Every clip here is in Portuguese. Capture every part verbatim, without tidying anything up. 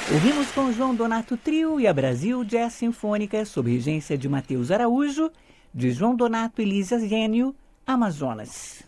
Ouvimos com João Donato Trio e a Brasil Jazz Sinfônica, sob regência de Matheus Araújo, de João Donato e Lísia Gênio, Amazonas.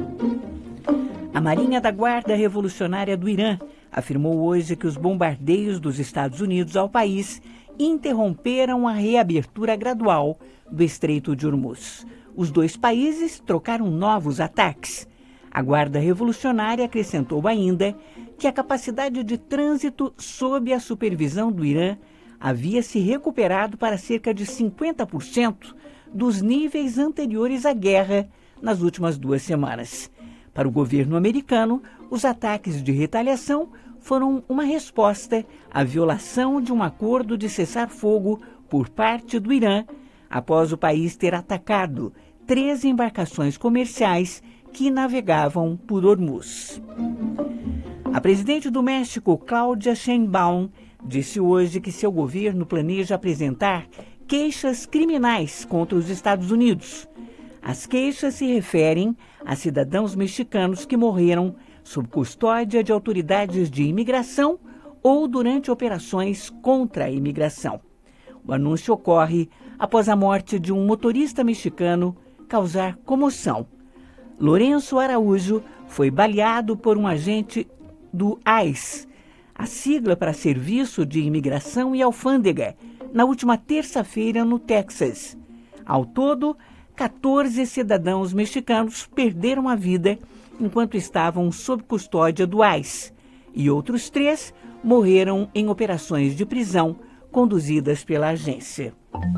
A Marinha da Guarda Revolucionária do Irã afirmou hoje que os bombardeios dos Estados Unidos ao país interromperam a reabertura gradual do Estreito de Hormuz. Os dois países trocaram novos ataques. A Guarda Revolucionária acrescentou ainda que a capacidade de trânsito sob a supervisão do Irã havia se recuperado para cerca de cinquenta por cento dos níveis anteriores à guerra nas últimas duas semanas. Para o governo americano, os ataques de retaliação foram uma resposta à violação de um acordo de cessar-fogo por parte do Irã, após o país ter atacado três embarcações comerciais que navegavam por Hormuz. A presidente do México, Claudia Sheinbaum, disse hoje que seu governo planeja apresentar queixas criminais contra os Estados Unidos. As queixas se referem a cidadãos mexicanos que morreram sob custódia de autoridades de imigração ou durante operações contra a imigração. O anúncio ocorre após a morte de um motorista mexicano causar comoção. Lourenço Araújo foi baleado por um agente do I C E, a sigla para Serviço de Imigração e Alfândega, na última terça-feira no Texas. Ao todo, quatorze cidadãos mexicanos perderam a vida enquanto estavam sob custódia do I C E, e outros três morreram em operações de prisão conduzidas pela agência.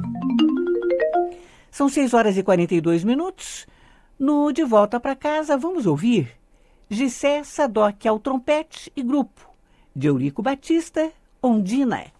São seis horas e quarenta e dois minutos. No De Volta para Casa, vamos ouvir Gissé Sadoc ao trompete e grupo, de Eurico Batista, Ondina.